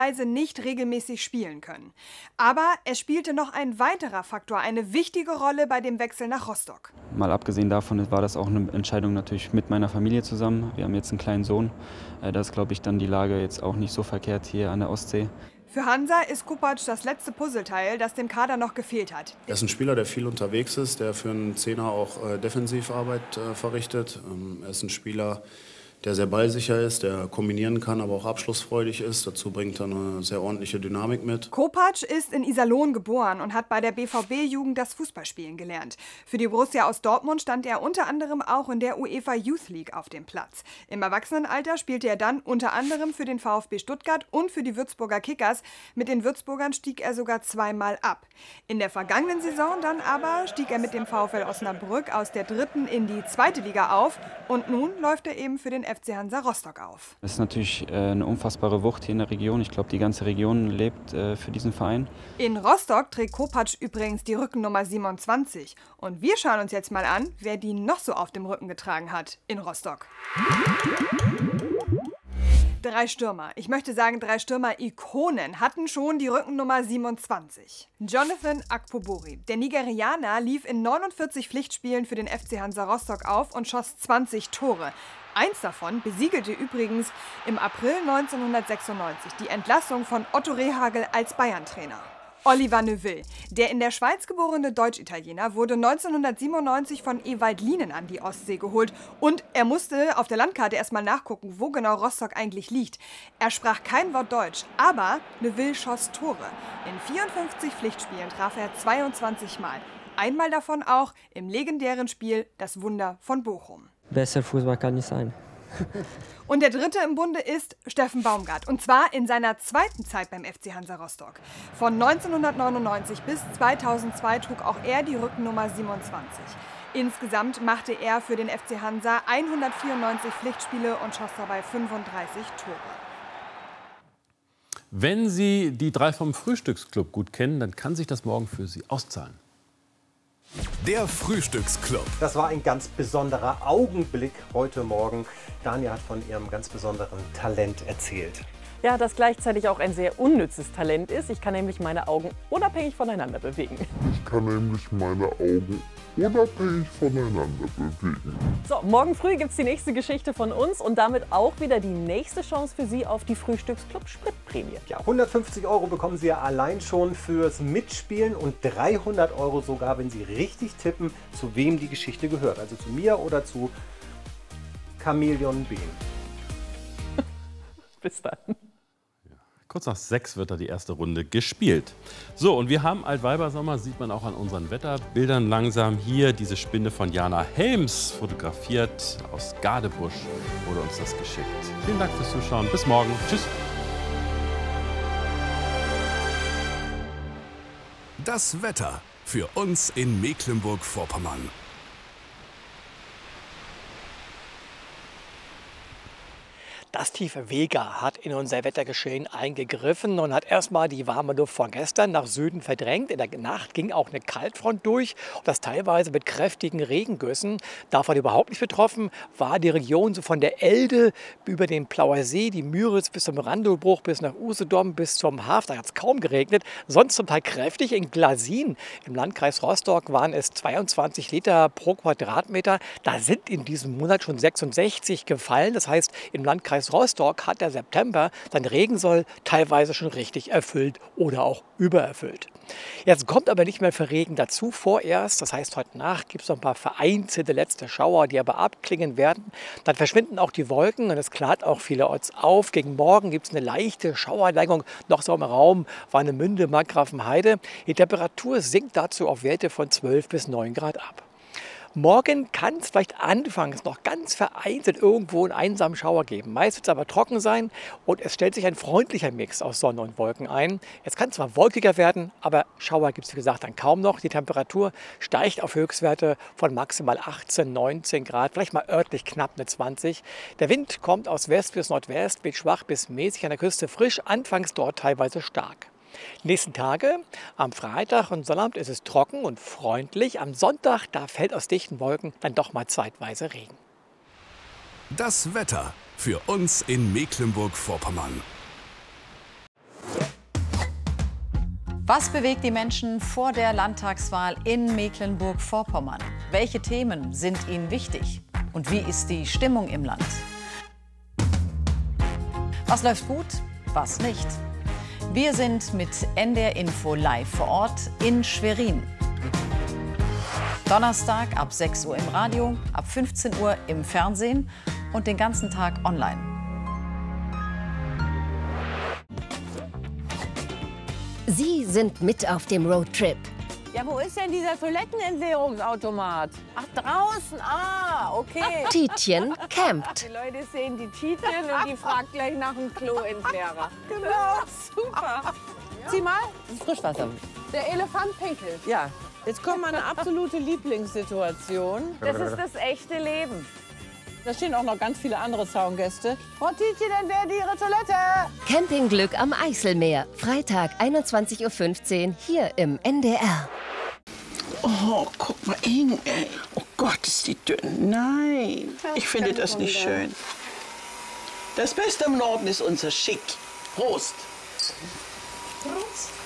nicht regelmäßig spielen können. Aber es spielte noch ein weiterer Faktor eine wichtige Rolle bei dem Wechsel nach Rostock. Mal abgesehen davon war das auch eine Entscheidung natürlich mit meiner Familie zusammen. Wir haben jetzt einen kleinen Sohn. Da ist, glaube ich, dann die Lage jetzt auch nicht so verkehrt hier an der Ostsee. Für Hansa ist Kopacz das letzte Puzzleteil, das dem Kader noch gefehlt hat. Er ist ein Spieler, der viel unterwegs ist, der für einen Zehner auch Defensivarbeit verrichtet. Er ist ein Spieler, der sehr ballsicher ist, der kombinieren kann, aber auch abschlussfreudig ist. Dazu bringt er eine sehr ordentliche Dynamik mit. Kopacz ist in Iserlohn geboren und hat bei der BVB-Jugend das Fußballspielen gelernt. Für die Borussia aus Dortmund stand er unter anderem auch in der UEFA Youth League auf dem Platz. Im Erwachsenenalter spielte er dann unter anderem für den VfB Stuttgart und für die Würzburger Kickers. Mit den Würzburgern stieg er sogar zweimal ab. In der vergangenen Saison dann aber stieg er mit dem VfL Osnabrück aus der 3. in die 2. Liga auf und nun läuft er eben für den FC Hansa Rostock auf. Es ist natürlich eine unfassbare Wucht hier in der Region. Ich glaube, die ganze Region lebt für diesen Verein. In Rostock trägt Kopacz übrigens die Rückennummer 27. Und wir schauen uns jetzt mal an, wer die noch so auf dem Rücken getragen hat in Rostock. 3 Stürmer, ich möchte sagen 3 Stürmer-Ikonen, hatten schon die Rückennummer 27. Jonathan Akpobori, der Nigerianer, lief in 49 Pflichtspielen für den FC Hansa Rostock auf und schoss 20 Tore. Eins davon besiegelte übrigens im April 1996 die Entlassung von Otto Rehhagel als Bayern-Trainer. Oliver Neuville, der in der Schweiz geborene Deutsch-Italiener, wurde 1997 von Ewald Lienen an die Ostsee geholt und er musste auf der Landkarte erstmal nachgucken, wo genau Rostock eigentlich liegt. Er sprach kein Wort Deutsch, aber Neuville schoss Tore. In 54 Pflichtspielen traf er 22 Mal. Einmal davon auch im legendären Spiel Das Wunder von Bochum. Besser Fußball kann nicht sein. Und der dritte im Bunde ist Steffen Baumgart. Und zwar in seiner zweiten Zeit beim FC Hansa Rostock. Von 1999 bis 2002 trug auch er die Rückennummer 27. Insgesamt machte er für den FC Hansa 194 Pflichtspiele und schoss dabei 35 Tore. Wenn Sie die 3 vom Frühstücksclub gut kennen, dann kann sich das morgen für Sie auszahlen. Der Frühstücksclub. Das war ein ganz besonderer Augenblick heute Morgen. Dania hat von ihrem ganz besonderen Talent erzählt. Ja, das gleichzeitig auch ein sehr unnützes Talent ist. Ich kann nämlich meine Augen unabhängig voneinander bewegen. So, morgen früh gibt es die nächste Geschichte von uns und damit auch wieder die nächste Chance für Sie auf die Frühstücksclub Spritprämie. Ja, 150 € bekommen Sie ja allein schon fürs Mitspielen und 300 € sogar, wenn Sie richtig tippen, zu wem die Geschichte gehört. Also zu mir oder zu Chameleon Bean. Bis dann. Kurz nach 6 wird da die erste Runde gespielt. So, und wir haben Altweibersommer, sieht man auch an unseren Wetterbildern langsam. Hier diese Spinne von Jana Helms, fotografiert aus Gadebusch, wurde uns das geschickt. Vielen Dank fürs Zuschauen. Bis morgen. Tschüss. Das Wetter für uns in Mecklenburg-Vorpommern. Das tiefe Vega hat in unser Wettergeschehen eingegriffen und hat erstmal die warme Luft von gestern nach Süden verdrängt. In der Nacht ging auch eine Kaltfront durch, und das teilweise mit kräftigen Regengüssen. Davon überhaupt nicht betroffen war die Region so von der Elde über den Plauer See, die Müritz bis zum Randolbruch, bis nach Usedom, bis zum Haff. Da hat es kaum geregnet, sonst zum Teil kräftig. In Glasin im Landkreis Rostock waren es 22 Liter pro Quadratmeter. Da sind in diesem Monat schon 66 gefallen. Das heißt, im Landkreis Rostock hat der September sein Regensoll teilweise schon richtig erfüllt oder auch übererfüllt. Jetzt kommt aber nicht mehr für Regen dazu vorerst. Das heißt, heute Nacht gibt es noch ein paar vereinzelte letzte Schauer, die aber abklingen werden. Dann verschwinden auch die Wolken und es klart auch vielerorts auf. Gegen morgen gibt es eine leichte Schauerneigung noch so im Raum Warnemünde, Markgrafenheide. Die Temperatur sinkt dazu auf Werte von 12 bis 9 Grad ab. Morgen kann es vielleicht anfangs noch ganz vereinzelt irgendwo einen einsamen Schauer geben. Meist wird es aber trocken sein und es stellt sich ein freundlicher Mix aus Sonne und Wolken ein. Es kann zwar wolkiger werden, aber Schauer gibt es wie gesagt dann kaum noch. Die Temperatur steigt auf Höchstwerte von maximal 18, 19 Grad, vielleicht mal örtlich knapp eine 20. Der Wind kommt aus West bis Nordwest, weht schwach bis mäßig an der Küste frisch, anfangs dort teilweise stark. Die nächsten Tage, am Freitag und Sonnabend ist es trocken und freundlich. Am Sonntag, da fällt aus dichten Wolken dann doch mal zeitweise Regen. Das Wetter für uns in Mecklenburg-Vorpommern. Was bewegt die Menschen vor der Landtagswahl in Mecklenburg-Vorpommern? Welche Themen sind ihnen wichtig? Und wie ist die Stimmung im Land? Was läuft gut, was nicht? Wir sind mit NDR Info live vor Ort in Schwerin. Donnerstag ab 6 Uhr im Radio, ab 15 Uhr im Fernsehen und den ganzen Tag online. Sie sind mit auf dem Roadtrip. Ja, wo ist denn dieser Toilettenentleerungsautomat? Ach, draußen. Ah, okay. Tietjen campt. Die Leute sehen die Tietjen und die fragt gleich nach dem Kloentleerer. Genau, super. Sieh mal. Frischwasser. Der Elefant pinkelt. Ja, jetzt kommt meine absolute Lieblingssituation. Das ist das echte Leben. Da stehen auch noch ganz viele andere Zaungäste. Frau Tietjen, dann wäre die Ihre Toilette. Campingglück am Eiselmeer. Freitag 21:15 Uhr hier im NDR. Oh, guck mal hin, ey. Oh Gott, ist die dünn. Nein, ich finde das nicht schön. Das Beste im Norden ist unser Schick. Prost. Prost.